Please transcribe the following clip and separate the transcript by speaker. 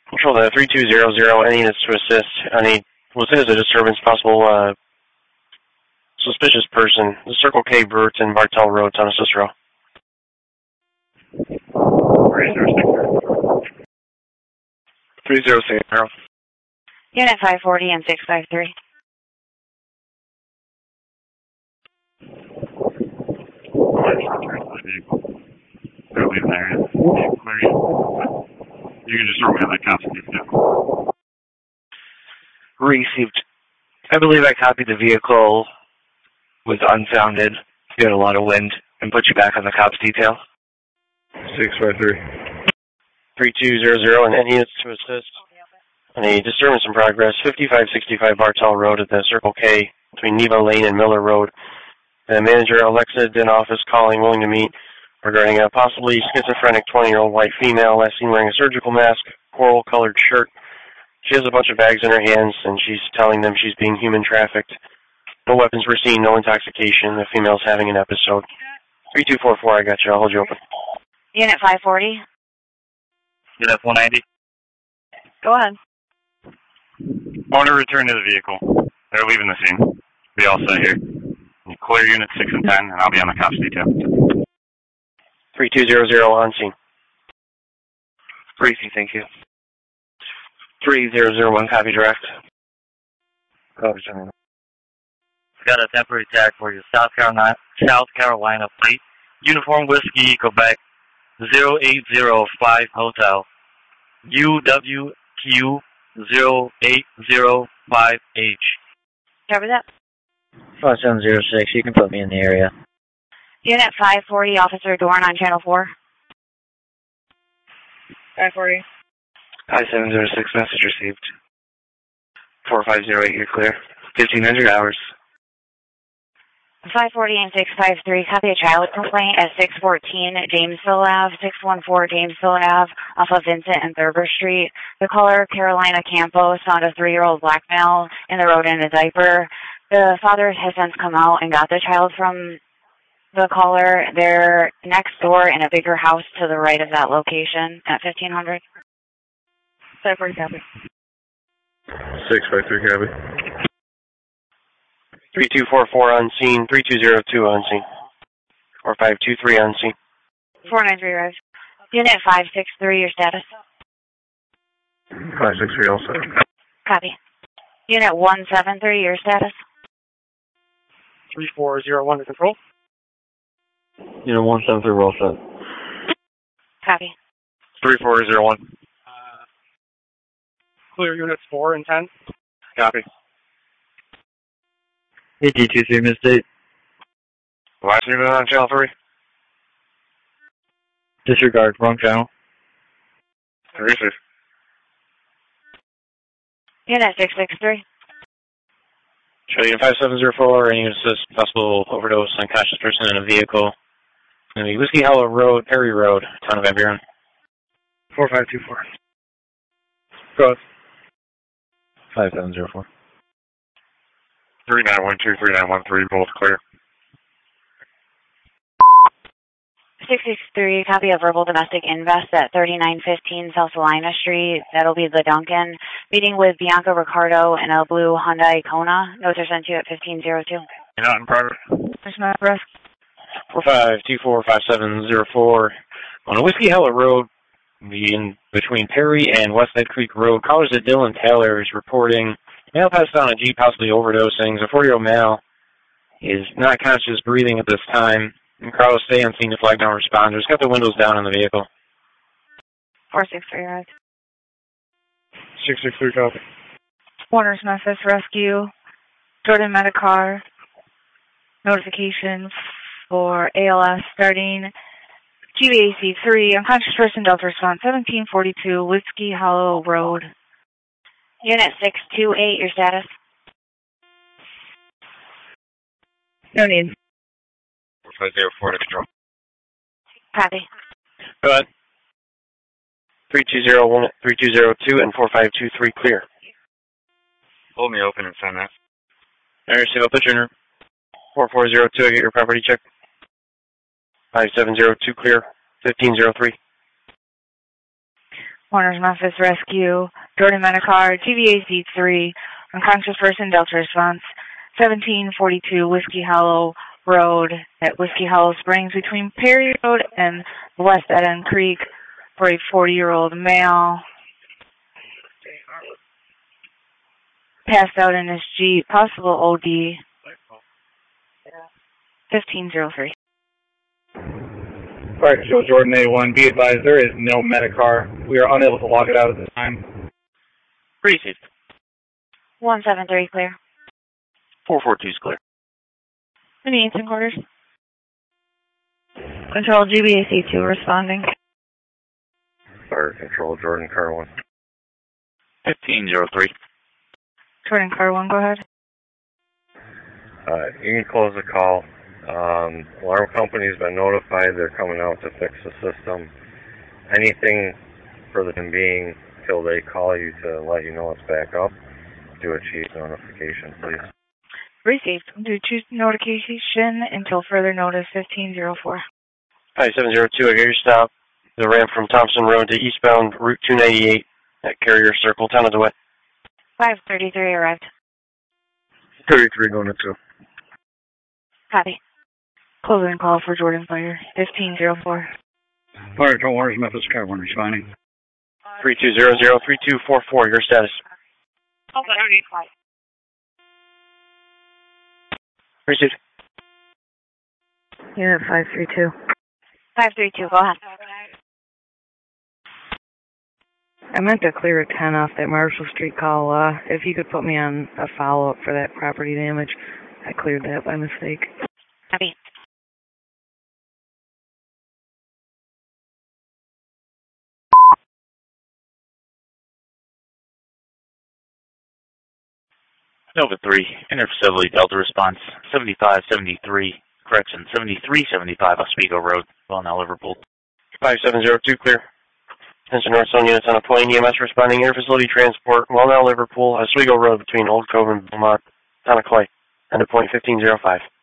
Speaker 1: Control the 3200, any units to assist. Any, what's a disturbance, possible suspicious person. The Circle K, Burt and Bartell Road, Town of Cicero. 306, Harold.
Speaker 2: Unit 540 and 653.
Speaker 3: You can just throw me on that copy.
Speaker 1: Received. I believe I copied the vehicle was unfounded. You had a lot of wind and put you back on the cops detail.
Speaker 4: 653.
Speaker 1: 3200 and any units to assist. Any disturbance in progress. 5565 Bartell Road at the Circle K between Neva Lane and Miller Road. The manager Alexa in office calling, willing to meet regarding a possibly schizophrenic 20-year-old white female last seen wearing a surgical mask, coral-colored shirt. She has a bunch of bags in her hands, and she's telling them she's being human trafficked. No weapons were seen, no intoxication. The female's having an episode. 3244, I got you. I'll hold you open.
Speaker 2: Unit 540.
Speaker 3: Unit 190.
Speaker 2: Go ahead.
Speaker 3: I want to return to the vehicle. They're leaving the scene. Be all set here. You clear units 6 and 10, and I'll be on the cops detail.
Speaker 1: 3200 on scene.
Speaker 4: Briefing, thank you.
Speaker 1: 3001, copy direct.
Speaker 4: Copy, General.
Speaker 5: Got a temporary tag for you. South Carolina plate. Uniform Whiskey, Quebec, 0805 Hotel. UWQ 0805H.
Speaker 2: Cover that.
Speaker 6: 5706, you can put me in the area.
Speaker 2: Unit 540, Officer Dorn on Channel 4. 540.
Speaker 4: 5706, message received. 4508, you're clear. 1500 hours.
Speaker 2: 540 and 653, copy a child complaint at 614 Jamesville Ave, 614 Jamesville Ave, off of Vincent and Thurber Street. The caller, Carolina Campos, found a 3-year-old black male in the road in a diaper. The father has since come out and got the child from the caller. They're next door in a bigger house to the right of that location at 1500. 540, copy.
Speaker 4: 653, copy.
Speaker 1: 3244 on scene, 3202 on scene, 4523 on scene.
Speaker 2: 493 arrived. Unit 563, your status?
Speaker 4: 563 also.
Speaker 2: Copy. Unit 173, your status?
Speaker 1: 3401 to control.
Speaker 6: Unit 173, roll set.
Speaker 2: Copy.
Speaker 1: 3401.
Speaker 7: Clear units 4 and 10.
Speaker 1: Copy.
Speaker 6: AT23, misstate.
Speaker 1: Last unit on channel 3.
Speaker 6: Disregard, wrong channel.
Speaker 1: Receive.
Speaker 2: Unit 663.
Speaker 1: Show you 5704, any assist possible overdose, unconscious person in a vehicle. It's going to be Whiskey Hollow Road, Perry Road, Town of Van Buren.
Speaker 4: 4524.
Speaker 1: Go ahead.
Speaker 6: 5704.
Speaker 3: 3912, 3913, both clear.
Speaker 2: 663, copy of verbal domestic invest at 3915 South Salina Street. That'll be the Duncan. Meeting with Bianca Ricardo in a blue Hyundai Kona. Notes are sent to you at 1502.
Speaker 3: You're not in progress.
Speaker 2: There's no risk.
Speaker 1: 45245704 on a Whiskey Hollow Road, in between Perry and Westside Creek Road. Callers at Dylan Taylor is reporting male passed out on a Jeep, possibly overdosing. The 4-year-old male is not conscious, breathing at this time. And Carlos, stay on scene to flag down responders. Got the windows down in the vehicle.
Speaker 2: 463, right.
Speaker 4: 663, copy.
Speaker 2: Warner's Memphis Rescue. Jordan Medicar. Notification for ALS starting. GBAC 3, unconscious person, Delta response 1742, Whiskey Hollow Road. Unit 628, your status? No need.
Speaker 3: 4504 to control.
Speaker 2: Copy.
Speaker 1: Go ahead. 3201, 3202, and 4523 clear.
Speaker 3: Hold me open and send that.
Speaker 1: Alright, so I'll put you in 4402, I get your property check. 5702 clear, 1503.
Speaker 2: Warner's Memphis Rescue, Jordan Medicare, GVAC 3, unconscious person, Delta response, 1742 Whiskey Hollow Road at Whiskey Hollow Springs between Perry Road and West Dead End Creek for a 40-year-old male. Passed out in his Jeep, possible OD. 1503.
Speaker 7: Alright, Joe Jordan A1, be advised there is no Medicar. We are unable to log it out at this time.
Speaker 5: Received.
Speaker 2: 173 clear.
Speaker 5: 442 is clear.
Speaker 2: Any instant quarters? Control GBAC 2 responding.
Speaker 1: Fire Control, Jordan Car 1.
Speaker 5: 1503.
Speaker 2: Jordan Car 1, go ahead.
Speaker 1: You can close the call. Alarm company's been notified. They're coming out to fix the system. Anything for the time being till they call you to let you know it's back up, do a chief notification, please.
Speaker 2: Received. Do chief notification until further notice. 1504.
Speaker 1: Hi, 702. I got your stop. The ramp from Thompson Road to eastbound Route 298 at Carrier Circle, Town of DeWitt.
Speaker 2: 533 arrived.
Speaker 4: 33 going to 2.
Speaker 2: Copy. Closing call for Jordan Fire. 1504.
Speaker 7: Fire Control, Warner's Memphis Car 1 responding.
Speaker 1: 3200-3244, your status. Received.
Speaker 2: Unit 532. 532, go ahead. I meant to clear a 10 off that Marshall Street call. If you could put me on a follow-up for that property damage. I cleared that by mistake. Copy.
Speaker 5: Nova 3, interfacility Delta response, 7573, correction, 7375 Oswego Road, Wellnow, Liverpool.
Speaker 1: 5702, clear. Attention North Zone units on a plane. EMS responding. Interfacility transport. Wellnow, Liverpool, Oswego Road between Old Cove and Beaumont, Town of Clay. End of point 1505.